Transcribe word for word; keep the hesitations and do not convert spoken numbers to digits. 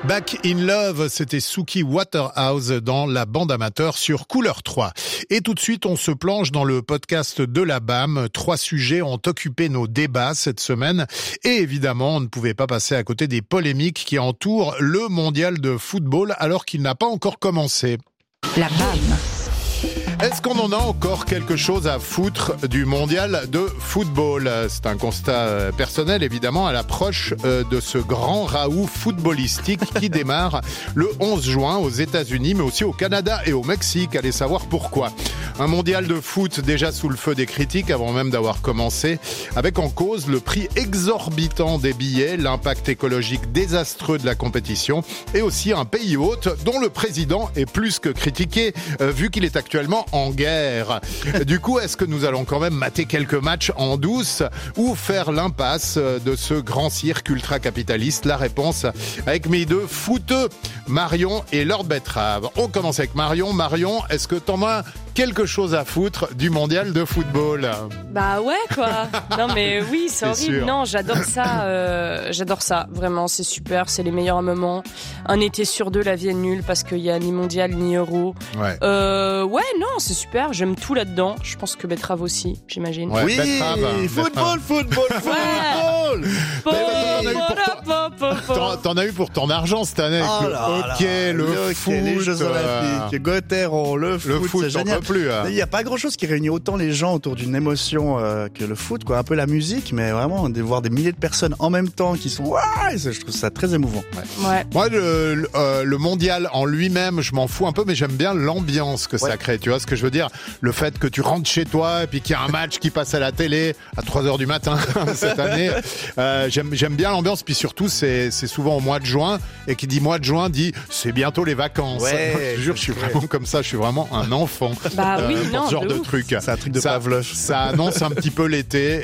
Back in Love, c'était Suki Waterhouse dans la bande amateur sur Couleur trois. Et tout de suite, on se plonge dans le podcast de la B A M. Trois sujets ont occupé nos débats cette semaine. Et évidemment, on ne pouvait pas passer à côté des polémiques qui entourent le mondial de football alors qu'il n'a pas encore commencé. La B A M. Est-ce qu'on en a encore quelque chose à foutre du mondial de football ? C'est un constat personnel, évidemment, à l'approche de ce grand raout footballistique qui démarre le onze juin aux États-Unis, mais aussi au Canada et au Mexique. Allez savoir pourquoi. Un mondial de foot déjà sous le feu des critiques avant même d'avoir commencé, avec en cause le prix exorbitant des billets, l'impact écologique désastreux de la compétition et aussi un pays hôte dont le président est plus que critiqué, euh, vu qu'il est actuellement en guerre. Du coup, est-ce que nous allons quand même mater quelques matchs en douce ou faire l'impasse de ce grand cirque ultra-capitaliste ? La réponse avec mes deux footeux, Marion et Lord Betrave. On commence avec Marion. Marion, est-ce que t'en as quelque chose à foutre du mondial de football? Bah ouais quoi. Non mais oui, c'est, C'est horrible. sûr. Non, j'adore ça. Euh, j'adore ça. Vraiment, c'est super. C'est les meilleurs moments. Un été sur deux, la vie est nulle parce qu'il y a ni mondial ni euro. Ouais. Euh, ouais, non, c'est super. J'aime tout là-dedans. Je pense que Betrave aussi, j'imagine. Ouais, Oui, Betrave, football, football, football. Po- t'en as eu pour po- po- po- T'en, t'en as eu pour ton argent cette année avec Oh le là hockey, là, le, hockey, foot, les Jeux euh, Olympiques, Gauthieron, le foot, le foot, c'est t'en génial. peux plus. Hein. Il n'y a pas grand chose qui réunit autant les gens autour d'une émotion euh, que le foot, quoi. Un peu la musique, mais vraiment de voir des milliers de personnes en même temps qui sont ouais, je trouve ça très émouvant. Ouais. Moi, le, le, euh, le mondial en lui-même, je m'en fous un peu, mais j'aime bien l'ambiance que ça Ouais. crée. Tu vois ce que je veux dire ? Le fait que tu rentres chez toi et puis qu'il y a un match qui passe à la télé à trois heures du matin cette année. Euh, j'aime, j'aime bien l'ambiance. Puis surtout, c'est, c'est souvent au mois de juin. Et qui dit mois de juin dit c'est bientôt les vacances. Ouais, Moi, je te jure, je suis c'est vrai. vraiment comme ça. Je suis vraiment un enfant. Bah oui, pour non, ce genre de de ouf. truc. C'est un truc de ça, Pavlov. Ça annonce un petit peu l'été.